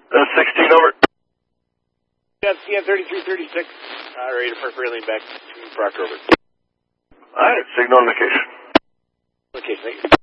16 over. Yeah, CN 3336. Ready for railing back to Proctor over. Alright, signal indication. Okay, thank you.